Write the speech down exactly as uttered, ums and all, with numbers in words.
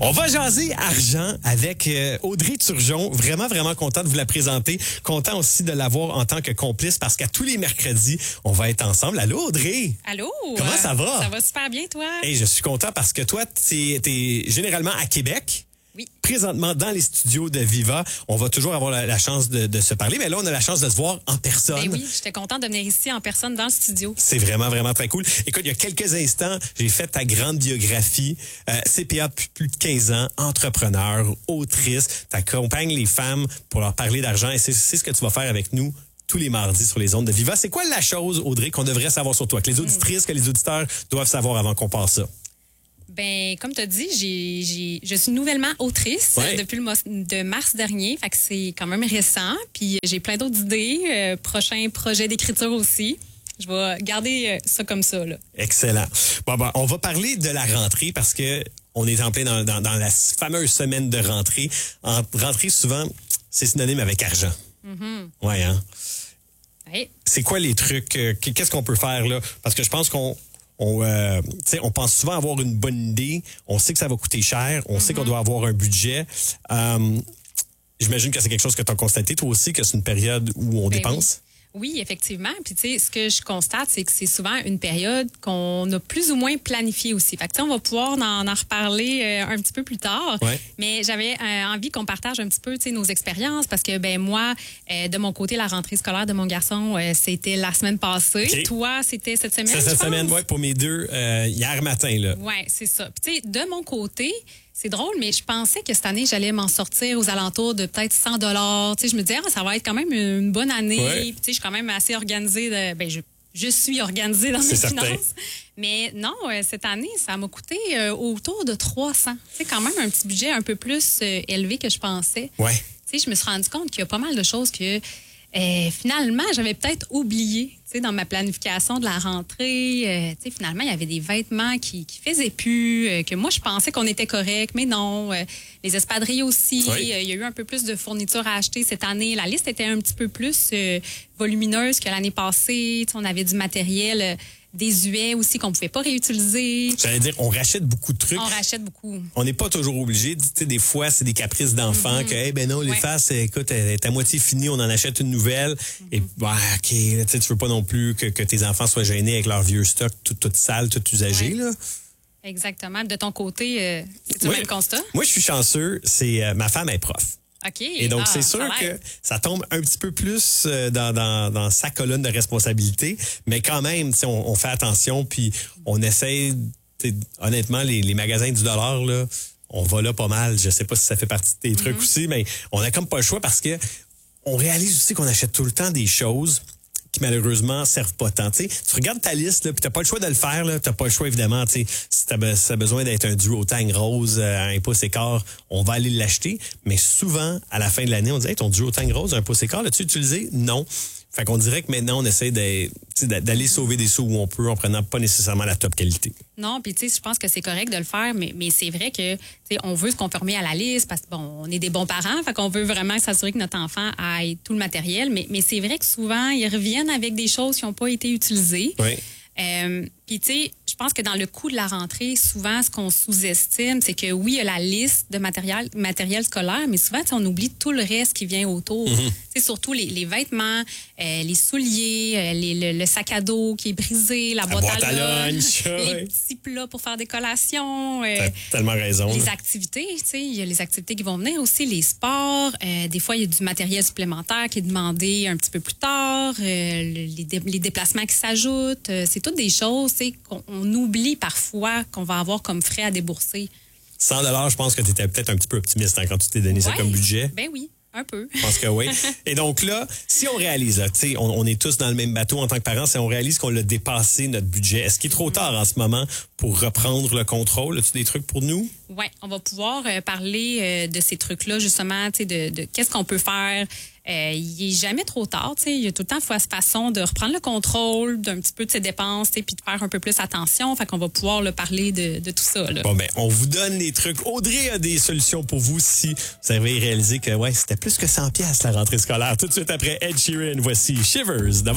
On va jaser argent avec euh, Audrey Turgeon. Vraiment, vraiment content de vous la présenter. Content aussi de l'avoir en tant que complice parce qu'à tous les mercredis, on va être ensemble. Allô, Audrey? Allô? Comment euh, ça va? Ça va super bien, toi? Hey, je suis content parce que toi, t'es, t'es généralement à Québec. Oui. Présentement, dans les studios de Viva, on va toujours avoir la, la chance de, de se parler, mais là, on a la chance de se voir en personne. Ben oui, j'étais contente de venir ici en personne dans le studio. C'est vraiment, vraiment très cool. Écoute, il y a quelques instants, j'ai fait ta grande biographie. Euh, C P A depuis plus de quinze ans, entrepreneur, autrice. Tu accompagnes les femmes pour leur parler d'argent et c'est, c'est ce que tu vas faire avec nous tous les mardis sur les ondes de Viva. C'est quoi la chose, Audrey, qu'on devrait savoir sur toi, que les auditrices, que les auditeurs doivent savoir avant qu'on passe ça? Ben, comme tu as dit, j'ai, j'ai, je suis nouvellement autrice ouais. depuis le mois de mars dernier. Fait que c'est quand même récent. Puis j'ai plein d'autres idées. Euh, prochain projet d'écriture aussi. Je vais garder ça comme ça, là. Excellent. Bon, ben, on va parler de la rentrée parce que on est en plein dans, dans, dans la fameuse semaine de rentrée. En rentrée, souvent, c'est synonyme avec argent. Mm-hmm. Ouais, hein? Ouais. C'est quoi les trucs? Euh, qu'est-ce qu'on peut faire, là? Parce que je pense qu'on On, euh, on pense souvent avoir une bonne idée. On sait que ça va coûter cher. On mm-hmm. sait qu'on doit avoir un budget. Euh, j'imagine que c'est quelque chose que tu as constaté, toi aussi, que c'est une période où on ben dépense. Oui. Oui, effectivement. Puis, tu sais, ce que je constate, c'est que c'est souvent une période qu'on a plus ou moins planifiée aussi. Fait que, on va pouvoir en, en reparler euh, un petit peu plus tard. Ouais. Mais j'avais euh, envie qu'on partage un petit peu, tu sais, nos expériences parce que, ben moi, euh, de mon côté, la rentrée scolaire de mon garçon, euh, c'était la semaine passée. Okay. Toi, c'était cette semaine, C'est cette semaine, oui, pour mes deux, euh, hier matin, là. Oui, c'est ça. Puis, tu sais, de mon côté, c'est drôle, mais je pensais que cette année, j'allais m'en sortir aux alentours de peut-être cent dollars. Tu sais, je me disais, ah, ça va être quand même une bonne année. Ouais. Puis, tu sais, je suis quand même assez organisée. De, ben, je, je suis organisée dans mes c'est finances. Certain. Mais non, euh, cette année, ça m'a coûté euh, autour de trois cents. C'est quand même un petit budget un peu plus euh, élevé que je pensais. Ouais. Tu sais, je me suis rendu compte qu'il y a pas mal de choses que euh, finalement, j'avais peut-être oublié. Tu sais, dans ma planification de la rentrée, euh, tu sais, finalement, il y avait des vêtements qui qui faisaient plus, euh, que moi, je pensais qu'on était correct, mais non. Euh, les espadrilles aussi, oui. euh, il y a eu un peu plus de fournitures à acheter cette année. La liste était un petit peu plus euh, volumineuse que l'année passée. Tu sais, on avait du matériel euh, désuet aussi qu'on pouvait pas réutiliser. J'allais dire, on rachète beaucoup de trucs. On rachète beaucoup. On n'est pas toujours obligé. Tu sais, des fois, c'est des caprices d'enfants mm-hmm. que, eh ben non, les ouais. faces, écoute, elle est à moitié finie, on en achète une nouvelle. Mm-hmm. Et, bah, OK, là, tu veux pas non plus que, que tes enfants soient gênés avec leur vieux stock tout, tout sale, tout usagé, ouais. là. Exactement. De ton côté, euh, c'est-tu ouais. le même constat? Moi, je suis chanceux. C'est, euh, ma femme est prof. OK. Et donc, ah, c'est sûr que ça tombe un petit peu plus dans, dans, dans sa colonne de responsabilité, mais quand même, on, on fait attention, puis on essaie, honnêtement, les, les magasins du dollar, là, on va là pas mal. Je sais pas si ça fait partie de tes mm-hmm. trucs aussi, mais on a comme pas le choix parce que on réalise aussi qu'on achète tout le temps des choses qui malheureusement servent pas tant. T'sais, tu regardes ta liste, là, puis t'as pas le choix de le faire, là, t'as pas le choix évidemment. T'sais, si t'as, be- si t'as besoin d'être un duotang rose à un pouce et quart, on va aller l'acheter. Mais souvent, à la fin de l'année, on dit hey, ton duotang rose à un pouce et quart, l'as-tu utilisé? Non. Fait qu'on dirait que maintenant, on essaie d'aller sauver des sous où on peut en prenant pas nécessairement la top qualité. Non, puis tu sais, je pense que c'est correct de le faire, mais, mais c'est vrai que tu sais, on veut se conformer à la liste parce que bon, on est des bons parents, fait qu'on veut vraiment s'assurer que notre enfant ait tout le matériel, mais, mais c'est vrai que souvent, ils reviennent avec des choses qui n'ont pas été utilisées. Oui. Euh, puis tu sais, je pense que dans le coût de la rentrée, souvent, ce qu'on sous-estime, c'est que oui, il y a la liste de matériel, matériel scolaire, mais souvent, on oublie tout le reste qui vient autour. Mm-hmm. Tu sais, surtout les, les vêtements, euh, les souliers, euh, les, le, le sac à dos qui est brisé, la, la boîte, boîte à, à lunch, ouais. les petits plats pour faire des collations. Euh, T'as tellement raison. Les là. activités, tu sais, il y a les activités qui vont venir aussi, les sports. Euh, des fois, il y a du matériel supplémentaire qui est demandé un petit peu plus tard, euh, les, dé, les déplacements qui s'ajoutent. Euh, c'est toutes des choses, tu sais, qu'on on oublie parfois qu'on va avoir comme frais à débourser. cent dollars, je pense que tu étais peut-être un petit peu optimiste hein, quand tu t'es donné ouais, ça comme budget. Ben oui, un peu. Je pense que oui. Et donc là, si on réalise, là, on, on est tous dans le même bateau en tant que parents, si on réalise qu'on a dépassé notre budget, est-ce qu'il est trop tard en ce moment pour reprendre le contrôle? As-tu des trucs pour nous? Oui, on va pouvoir euh, parler euh, de ces trucs-là, justement, de, de qu'est-ce qu'on peut faire. Euh, il est jamais trop tard, tu sais. Il y a tout le temps fois façon de reprendre le contrôle d'un petit peu de ses dépenses, tu sais, puis de faire un peu plus attention. Fait qu'on va pouvoir là, parler de, de tout ça. Là. Bon ben, on vous donne les trucs. Audrey a des solutions pour vous si vous avez réalisé que ouais, c'était plus que cent piastres la rentrée scolaire. Tout de suite après Ed Sheeran, voici Shivers.